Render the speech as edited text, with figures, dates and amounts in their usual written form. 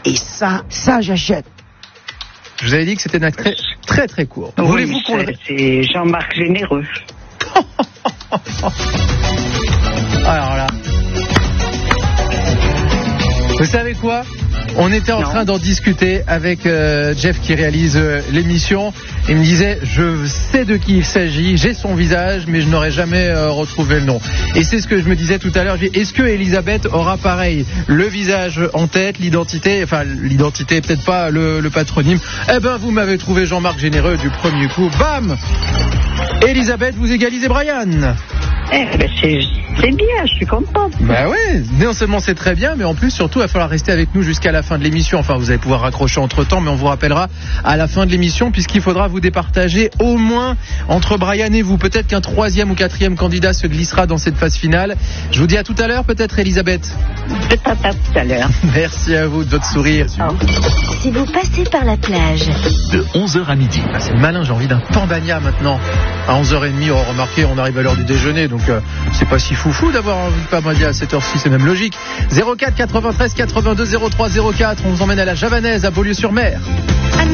Et ça j'achète. Je vous avais dit que c'était un extrait très très court. Oui, Voulez-vous qu'on c'est Jean-Marc Généreux. Alors là. Vous savez quoi ? On était en train d'en discuter avec Jeff qui réalise l'émission. Il me disait, je sais de qui il s'agit, j'ai son visage, mais je n'aurais jamais retrouvé le nom. Et c'est ce que je me disais tout à l'heure. Est-ce que Elisabeth aura pareil le visage en tête, l'identité peut-être pas le patronyme. Eh ben vous m'avez trouvé Jean-Marc Généreux du premier coup. Bam ! Elisabeth, vous égalisez Brian. C'est bien, je suis contente. Bah ouais, non seulement c'est très bien, mais en plus surtout il va falloir rester avec nous jusqu'à la fin de l'émission. Enfin, vous allez pouvoir raccrocher entre temps, mais on vous rappellera à la fin de l'émission, puisqu'il faudra vous départager au moins entre Brian et vous. Peut-être qu'un 3e ou 4e candidat se glissera dans cette phase finale. Je vous dis à tout à l'heure, peut-être Elisabeth. Peut-être à tout à l'heure. Merci à vous de votre sourire. Si vous passez par la plage de 11h à midi. Ah, c'est malin, j'ai envie d'un pandania maintenant. À 11h30, on remarqué, on arrive à l'heure du déjeuner, donc c'est pas si foufou d'avoir envie de pandania à cette heure-ci, c'est même logique. 04 93 82 03 04, on vous emmène à la Javanaise à Beaulieu-sur-Mer.